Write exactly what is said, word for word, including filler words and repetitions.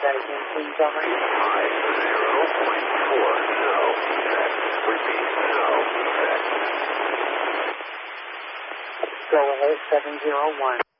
that again, please, Elmer? five zero point four, no effect. Repeat, no effect. Go ahead, seven zero one.